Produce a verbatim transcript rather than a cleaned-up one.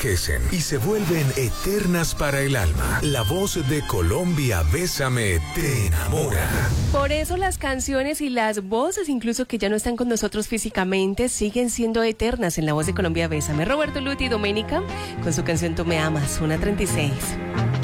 envejecen y se vuelven eternas para el alma. La voz de Colombia Bésame te enamora. Por eso las canciones y las voces, incluso que ya no están con nosotros físicamente, siguen siendo eternas en La Voz de Colombia Bésame. Roberto Luti y Doménica con su canción Tú me amas, una treinta y seis.